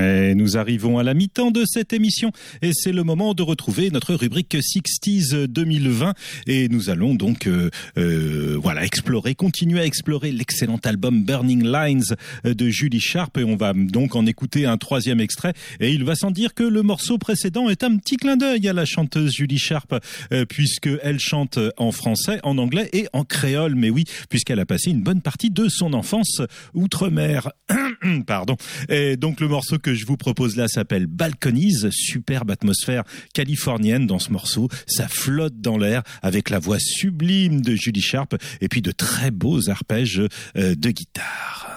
Et nous arrivons à la mi-temps de cette émission et c'est le moment de retrouver notre rubrique 60s 2020 et nous allons donc continuer à explorer l'excellent album Burning Lines de Julie Sharp et on va donc en écouter un troisième extrait et il va sans dire que le morceau précédent est un petit clin d'œil à la chanteuse Julie Sharp puisqu'elle chante en français, en anglais et en créole, mais oui, puisqu'elle a passé une bonne partie de son enfance outre-mer. Pardon. Et donc le morceau que je vous propose là s'appelle Balconies, superbe atmosphère californienne dans ce morceau, ça flotte dans l'air avec la voix sublime de Julie Sharp et puis de très beaux arpèges de guitare.